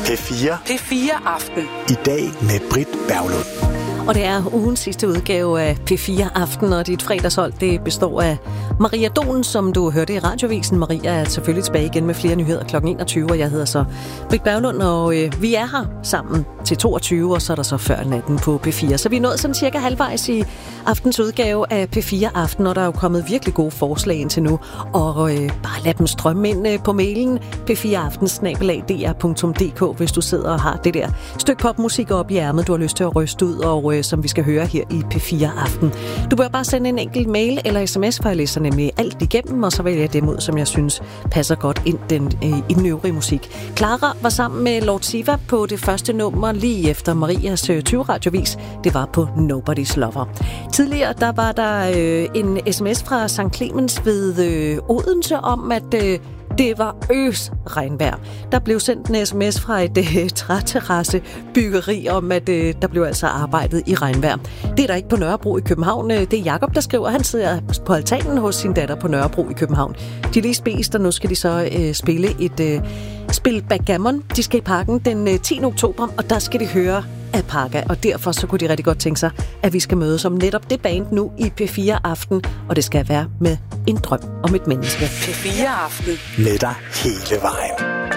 P4. P4 Aften. I dag med Britt Berglund. Og det er ugens sidste udgave af P4 Aften, og dit fredagshold, det består af Maria Dohn, som du hørte i Radiovisen. Maria er selvfølgelig tilbage igen med flere nyheder kl. 21, og jeg hedder så Britt Berglund, og vi er her sammen til 22, og så er der så før natten på P4. Så vi er nået sådan cirka halvvejs i aftens udgave af P4 Aften, og der er jo kommet virkelig gode forslag indtil nu, og bare lad dem strømme ind på mailen p4aften@dr.dk, hvis du sidder og har det der stykke popmusik op i ærmet, du har lyst til at ryste ud, og som vi skal høre her i P4 Aften. Du bør bare sende en enkelt mail eller sms, for jeg læser nemlig alt igennem, og så vælger jeg dem ud, som jeg synes passer godt ind i den øvrige musik. Clara var sammen med Lord Siva på det første nummer lige efter Marias 20-radiovis. Det var på Nobody's Lover. Tidligere der var der en sms fra St. Clemens ved Odense om, at det var regnvejr. Der blev sendt en sms fra et træterrassebyggeri om, at der blev altså arbejdet i regnvejr. Det er der ikke på Nørrebro i København. Det er Jakob, der skriver. Han sidder på altanen hos sin datter på Nørrebro i København. De er lige spist, og nu skal de så spille et spil backgammon. De skal i parken den 10. oktober, og der skal de høre Alpaca, og derfor så kunne de rigtig godt tænke sig, at vi skal mødes om netop det band nu i P4 Aften, og det skal være med en drøm om et menneske. P4 Aften. Med dig hele vejen.